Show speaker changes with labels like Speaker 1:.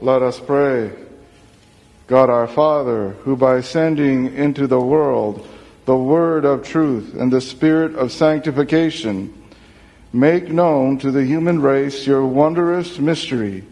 Speaker 1: Let us pray. God our Father, who by sending into the world the word of truth and the spirit of sanctification, make known to the human race your wondrous mystery,